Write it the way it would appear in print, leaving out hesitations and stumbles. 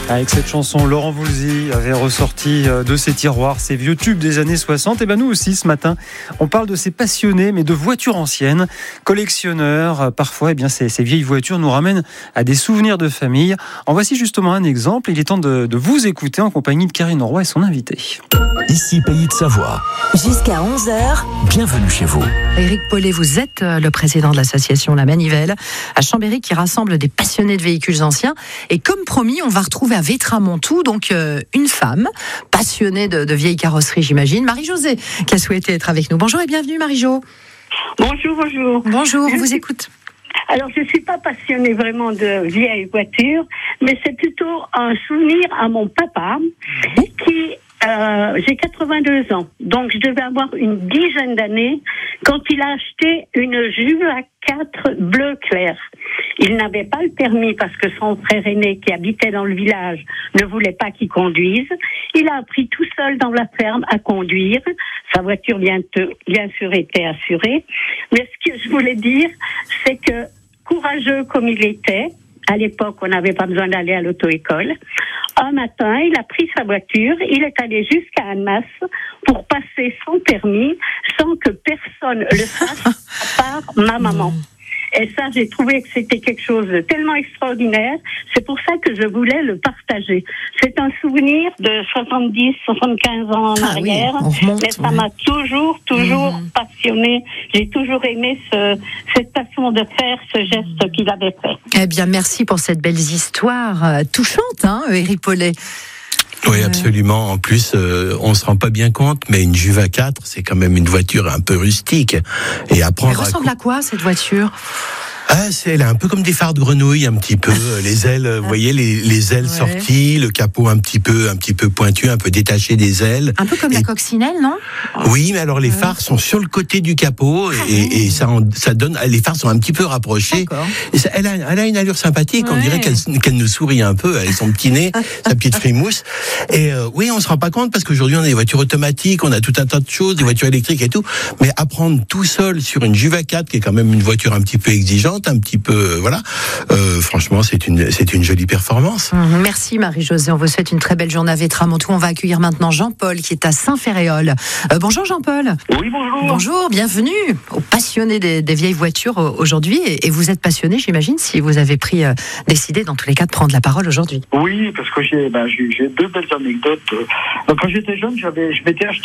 Avec cette chanson, Laurent Voulzy avait ressorti de ses tiroirs ces vieux tubes des années 60. Et nous aussi, ce matin, on parle de ces passionnés, mais de voitures anciennes, collectionneurs. Parfois, ces vieilles voitures nous ramènent à des souvenirs de famille. En voici justement un exemple. Il est temps de vous écouter en compagnie de Karine Roy et son invité. Ici, Pays de Savoie. Jusqu'à 11h. Bienvenue chez vous. Éric Paulet, vous êtes le président de l'association La Manivelle à Chambéry qui rassemble des passionnés de véhicules anciens. Et comme promis, on va retrouver à Vétramontou donc une femme passionnée de vieilles carrosseries, j'imagine, Marie-Josée, qui a souhaité être avec nous. Bonjour et bienvenue Marie-Jo. Bonjour. Bonjour, on vous écoute. Alors, je ne suis pas passionnée vraiment de vieilles voitures, mais c'est plutôt un souvenir à mon papa qui... j'ai 82 ans, donc je devais avoir une dizaine d'années quand il a acheté une Juve A4 bleu clair. Il n'avait pas le permis parce que son frère aîné qui habitait dans le village ne voulait pas qu'il conduise. Il a appris tout seul dans la ferme à conduire. Sa voiture bien sûr était assurée. Mais ce que je voulais dire, c'est que courageux comme il était, à l'époque, on n'avait pas besoin d'aller à l'auto-école. Un matin, il a pris sa voiture, il est allé jusqu'à Annemasse pour passer son permis sans que personne le fasse, à part ma maman. Et ça, j'ai trouvé que c'était quelque chose de tellement extraordinaire. C'est pour ça que je voulais le partager. C'est un souvenir de 70, 75 ans en arrière. Oui, mais ça m'a toujours passionné. J'ai toujours aimé cette façon de faire, ce geste qu'il avait fait. Eh bien, merci pour cette belle histoire touchante, Éric Paulet. Oui, absolument. En plus, on se rend pas bien compte, mais une Juve A4, c'est quand même une voiture un peu rustique. Et apprendre. Elle ressemble à quoi, cette voiture ? Elle est un peu comme des phares de grenouille, un petit peu. Les ailes, vous voyez, les ailes sorties, le capot un petit peu pointu, un peu détaché des ailes. Un peu comme la coccinelle, non ? Oui, mais alors les phares sont sur le côté du capot et ça donne. Les phares sont un petit peu rapprochés. Et elle a une allure sympathique. On dirait qu'elle nous sourit un peu. Elle a son petit nez, sa petite frimousse. Et oui, on se rend pas compte parce qu'aujourd'hui on a des voitures automatiques, on a tout un tas de choses, des voitures électriques et tout. Mais apprendre tout seul sur une Juve A4, qui est quand même une voiture un petit peu exigeante, un petit peu, franchement, c'est une jolie performance. Merci Marie-Josée, on vous souhaite une très belle journée à Vétramontou. On va accueillir maintenant Jean-Paul qui est à Saint-Ferréol. Bonjour Jean-Paul. Oui, bonjour. Bonjour, bienvenue aux passionnés des vieilles voitures aujourd'hui. Et vous êtes passionné, j'imagine, si vous avez décidé dans tous les cas de prendre la parole aujourd'hui. Oui, parce que j'ai deux belles anecdotes. Quand j'étais jeune, je m'étais acheté